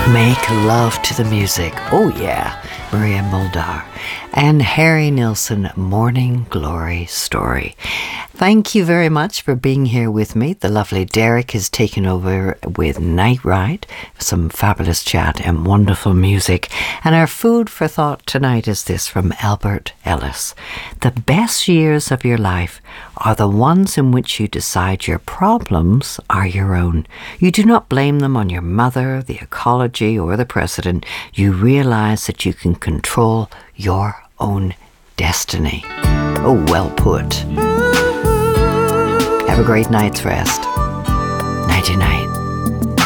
Make love to the music. Oh yeah, Maria Muldaur. And Harry Nilsson, Morning Glory Story. Thank you very much for being here with me. The lovely Derek has taken over with Night Ride, some fabulous chat and wonderful music. And our food for thought tonight is this from Albert Ellis. The best years of your life are the ones in which you decide your problems are your own. You do not blame them on your mother, the ecology, or the president. You realize that you can control your own destiny. Oh, well put. Have a great night's rest. Nighty night.